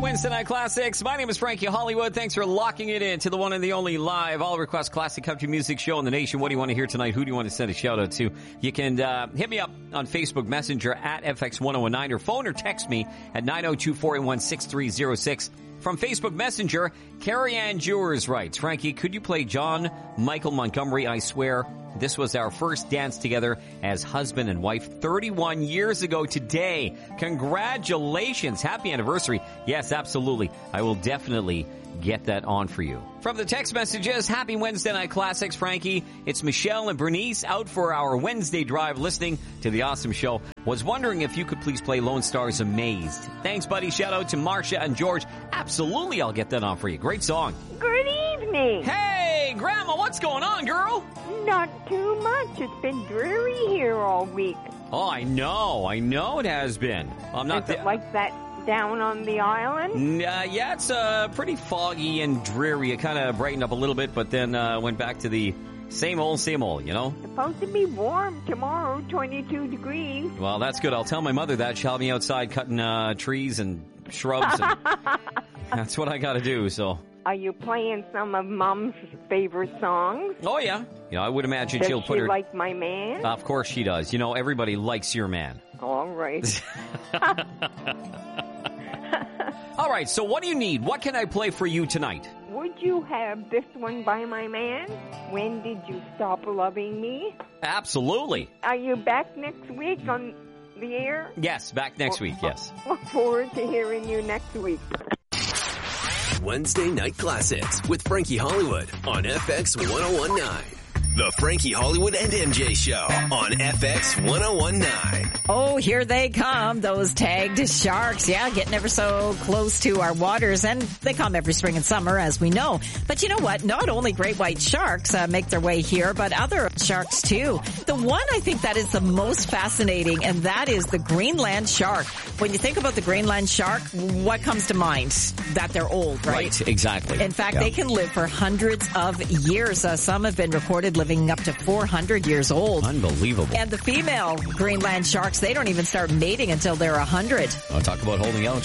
Wednesday Night Classics. My name is Frankie Hollywood. Thanks for locking it in to the one and the only live all-request classic country music show in the nation. What do you want to hear tonight? Who do you want to send a shout-out to? You can hit me up on Facebook Messenger at FX1019 or phone or text me at 902-481-6306. From Facebook Messenger, Carrie Ann Jewers writes, Frankie, could you play John Michael Montgomery, I Swear? This was our first dance together as husband and wife 31 years ago today. Congratulations. Happy anniversary. Yes, absolutely. I will definitely get that on for you. From the text messages, happy Wednesday Night Classics, Frankie. It's Michelle and Bernice out for our Wednesday drive listening to the awesome show. Was wondering if you could please play Lone Star's Amazed. Thanks, buddy. Shout out to Marcia and George. Absolutely, I'll get that on for you. Great song. Good evening. Hey, Grandma, what's going on, girl? Not too much. It's been dreary here all week. Oh, I know it has been. I'm not Is it like that down on the island? Yeah, it's pretty foggy and dreary. It kind of brightened up a little bit, but then went back to the same old, you know? Supposed to be warm tomorrow, 22 degrees. Well, that's good. I'll tell my mother that. She'll have me outside cutting trees and shrubs. And that's what I got to do, so. Are you playing some of Mom's favorite songs? Oh, yeah. You know, I would imagine she'll put her... Does she like my man? Of course she does. You know, everybody likes your man. All right. All right, so what do you need? What can I play for you tonight? Would you have this one by my man? When did you stop loving me? Absolutely. Are you back next week on the air? Yes, back next week, yes. Look forward to hearing you next week. Wednesday Night Classics with Frankie Hollywood on FX 1019. The Frankie Hollywood and MJ Show on FX 1019. Oh, here they come, those tagged sharks. Yeah, getting ever so close to our waters, and they come every spring and summer, as we know. But you know what? Not only great white sharks make their way here, but other sharks too. The one I think that is the most fascinating, and that is the Greenland shark. When you think about the Greenland shark, what comes to mind? That they're old, right? Right, exactly. In fact, they can live for hundreds of years. Some have been recorded living up to 400 years old. Unbelievable. And the female Greenland sharks, they don't even start mating until they're 100. I'll talk about holding out.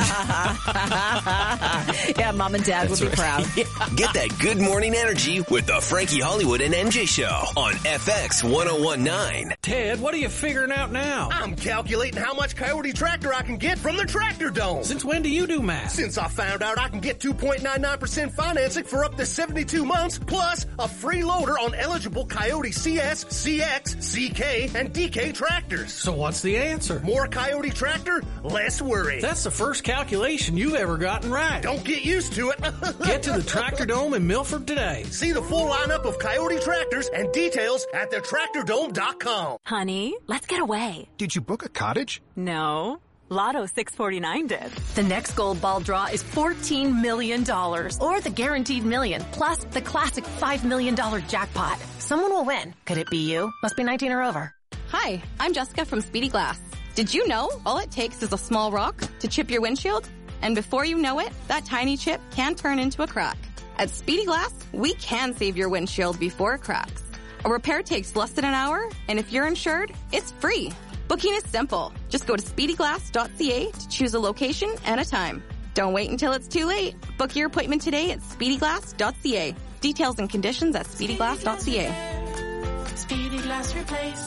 Yeah, Mom and Dad would be proud. Yeah. Get that good morning energy with the Frankie Hollywood and MJ Show on FX 1019. Ted, what are you figuring out now? I'm calculating how much Coyote Tractor I can get from the Tractor Dome. Since when do you do math? Since I found out I can get 2.99% financing for up to 72 months, plus a free loader on eligible Coyote CS, CX, CK, and DK tractors. So what's the answer? More Coyote Tractor, less worry. That's the first calculation you've ever gotten right. Don't get used to it. Get to the Tractor Dome in Milford today. See the full lineup of Coyote Tractors and details at thetractordome.com. Honey, let's get away. Did you book a cottage? No. Lotto 649 did. The next gold ball draw is $14 million. Or the guaranteed million, plus the classic $5 million jackpot. Someone will win. Could it be you? Must be 19 or over. Hi, I'm Jessica from Speedy Glass. Did you know all it takes is a small rock to chip your windshield? And before you know it, that tiny chip can turn into a crack. At Speedy Glass, we can save your windshield before it cracks. A repair takes less than an hour, and if you're insured, it's free. Booking is simple. Just go to speedyglass.ca to choose a location and a time. Don't wait until it's too late. Book your appointment today at speedyglass.ca. Details and conditions at speedyglass.ca. Speedy Glass Replace.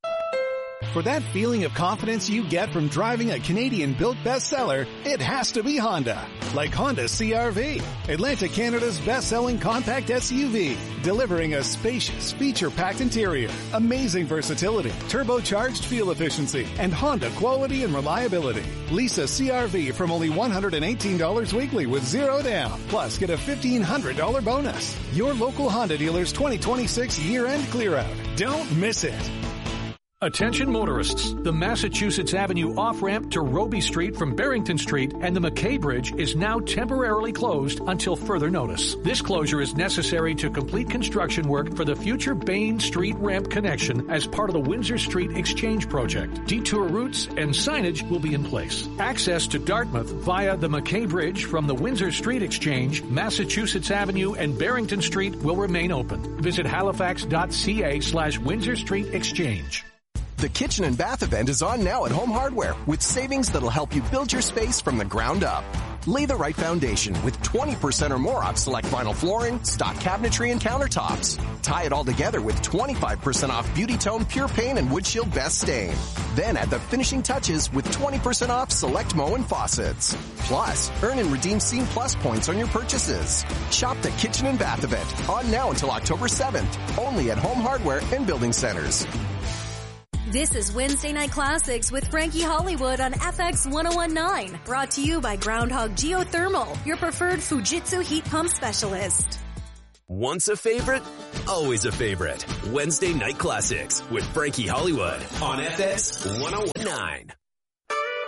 For that feeling of confidence you get from driving a Canadian-built bestseller, it has to be Honda. Like Honda CR-V, Atlantic Canada's best-selling compact SUV, delivering a spacious, feature-packed interior, amazing versatility, turbocharged fuel efficiency, and Honda quality and reliability. Lease a CR-V from only $118 weekly with zero down. Plus, get a $1,500 bonus. Your local Honda dealer's 2026 year-end clear-out. Don't miss it. Attention motorists. The Massachusetts Avenue off-ramp to Robie Street from Barrington Street and the McKay Bridge is now temporarily closed until further notice. This closure is necessary to complete construction work for the future Bain Street ramp connection as part of the Windsor Street Exchange project. Detour routes and signage will be in place. Access to Dartmouth via the McKay Bridge from the Windsor Street Exchange, Massachusetts Avenue and Barrington Street will remain open. Visit halifax.ca/Windsor Street Exchange. The Kitchen and Bath event is on now at Home Hardware with savings that'll help you build your space from the ground up. Lay the right foundation with 20% or more off select vinyl flooring, stock cabinetry, and countertops. Tie it all together with 25% off Beauty Tone Pure Paint and Wood Shield Best Stain. Then add the finishing touches with 20% off select Moen and faucets. Plus, earn and redeem Scene Plus points on your purchases. Shop the kitchen and bath event on now until October 7th. Only at Home Hardware and Building Centers. This is Wednesday Night Classics with Frankie Hollywood on FX 1019. Brought to you by Groundhog Geothermal, your preferred Fujitsu heat pump specialist. Once a favorite, always a favorite. Wednesday Night Classics with Frankie Hollywood on FX 1019.